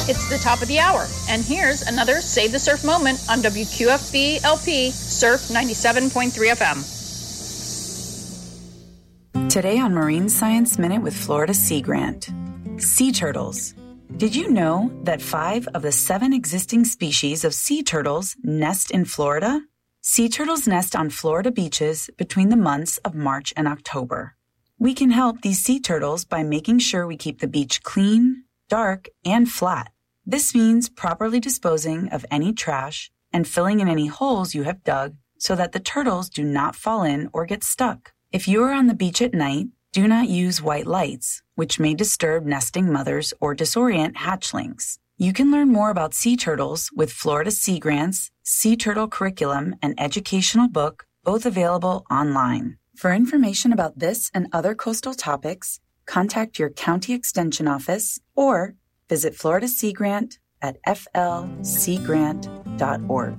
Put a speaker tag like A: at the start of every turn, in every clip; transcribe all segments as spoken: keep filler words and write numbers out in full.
A: It's the top of the hour, and here's another Save the Surf moment on W Q F B L P Surf ninety-seven point three F M.
B: Today on Marine Science Minute with Florida Sea Grant. Sea turtles. Did you know that five of the seven existing species of sea turtles nest in Florida? Sea turtles nest on Florida beaches between the months of March and October. We can help these sea turtles by making sure we keep the beach clean, dark, and flat. This means properly disposing of any trash and filling in any holes you have dug so that the turtles do not fall in or get stuck. If you are on the beach at night, do not use white lights, which may disturb nesting mothers or disorient hatchlings. You can learn more about sea turtles with Florida Sea Grant's Sea Turtle Curriculum and Educational Book, both available online. For information about this and other coastal topics, contact your county extension office or visit Florida Sea Grant at f l sea grant dot org.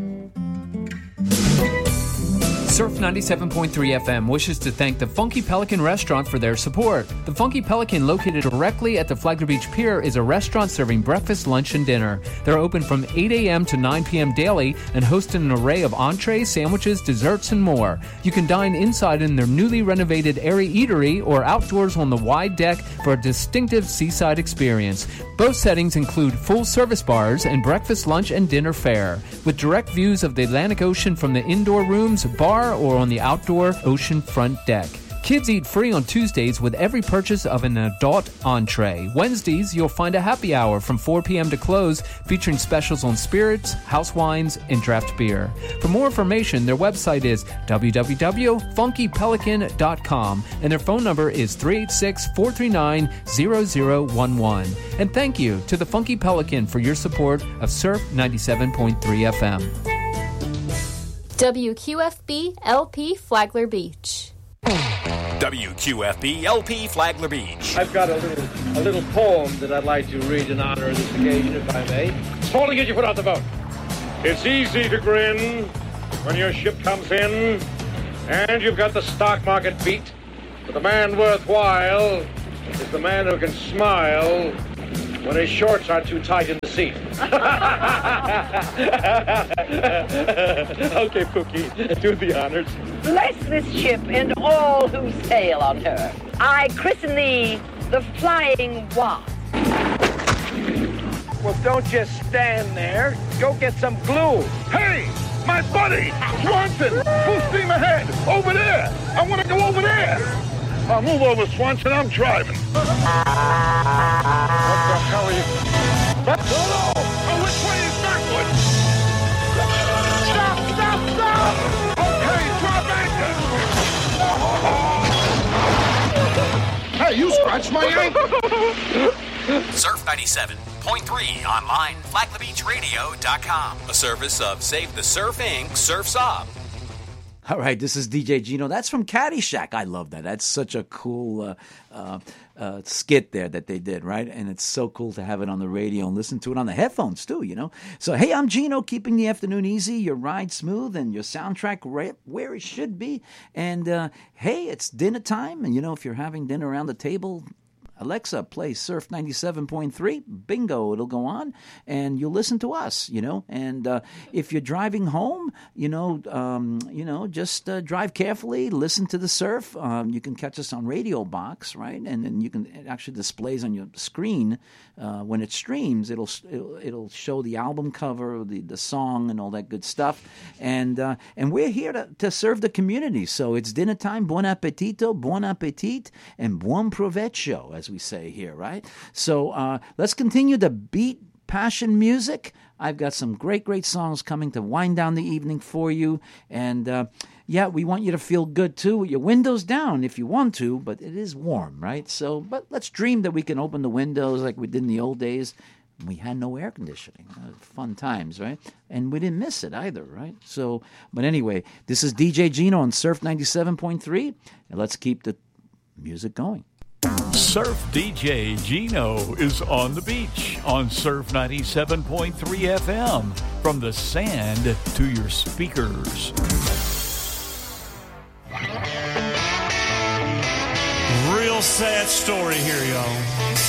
C: Surf ninety-seven point three F M wishes to thank the Funky Pelican Restaurant for their support. The Funky Pelican, located directly at the Flagler Beach Pier, is a restaurant serving breakfast, lunch, and dinner. They're open from eight a.m. to nine p.m. daily and host an array of entrees, sandwiches, desserts, and more. You can dine inside in their newly renovated airy eatery or outdoors on the wide deck for a distinctive seaside experience. Both settings include full-service bars and breakfast, lunch, and dinner fare, with direct views of the Atlantic Ocean from the indoor rooms, bar, or on the outdoor ocean front deck. Kids eat free on Tuesdays with every purchase of an adult entree. Wednesdays, you'll find a happy hour from four p.m. to close, featuring specials on spirits, house wines, and draft beer. For more information, their website is w w w dot funky pelican dot com, and their phone number is three eight six, four three nine, zero zero one one. And thank you to the Funky Pelican for your support of Surf ninety-seven point three F M.
D: W Q F B L P Flagler Beach.
E: W Q F B L P Flagler Beach.
F: I've got a little a little poem that I'd like to read in honor of this occasion, if I may. Hold and get your foot out the boat. It's easy to grin when your ship comes in and you've got the stock market beat. But the man worthwhile is the man who can smile when his shorts are too tight in the seat. Okay, Pookie, do the honors.
G: Bless this ship and all who sail on her. I christen thee the Flying Wasp.
F: Well, don't just stand there. Go get some glue.
H: Hey, my buddy, Swanson, full steam ahead, over there. I want to go over there. I'll move over, Swanson, I'm driving. What the hell are you? No, no, oh, which way is backwards? Stop, stop, stop! Okay, drop anchor! Hey, you scratched my ankle!
E: Surf ninety-seven point three online, flagler beach radio dot com. A service of Save the Surf Incorporated. Surf Sob.
I: All right, this is D J Gino. That's from Caddyshack. I love that. That's such a cool uh, uh, uh, skit there that they did, right? And it's so cool to have it on the radio and listen to it on the headphones too, you know? So, hey, I'm Gino, keeping the afternoon easy, your ride smooth, and your soundtrack right where it should be. And, uh, hey, it's dinner time. And, you know, if you're having dinner around the table, Alexa, play Surf ninety-seven point three. Bingo, it'll go on, and you'll listen to us, you know. And uh, if you're driving home, you know, um, you know, just uh, drive carefully, listen to the surf. Um, you can catch us on Radio Box, right? And then you can, it actually displays on your screen uh, when it streams. It'll, it'll it'll show the album cover, the the song, and all that good stuff. And uh, and we're here to, to serve the community. So it's dinner time. Buon appetito, buon appetit, and buon provecho, as we say here, right? So uh, let's continue to beat passion music. I've got some great, great songs coming to wind down the evening for you. And uh, yeah, we want you to feel good too with your windows down if you want to, but it is warm, right? So, but let's dream that we can open the windows like we did in the old days. We had no air conditioning. Uh, fun times, right? And we didn't miss it either, right? So, but anyway, this is D J Gino on Surf ninety-seven point three, and let's keep the music going.
J: Surf D J Gino is on the beach on Surf ninety-seven point three F M. From the sand to your speakers.
K: Real sad story here, y'all.